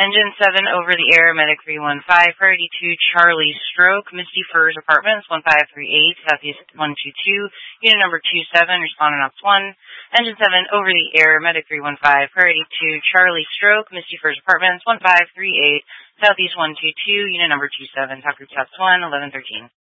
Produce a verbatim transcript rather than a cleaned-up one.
Engine seven over the air, Medic three one five, priority two, Charlie Stroke, Misty Firs Apartments, one five three eight, Southeast one two two, unit number two seven, responding ops one. Engine seven over the air, Medic three one five, priority two, Charlie Stroke, Misty Firs Apartments, one five three eight, Southeast one two two, unit number two seven, Talk Group Taps one, eleven thirteen.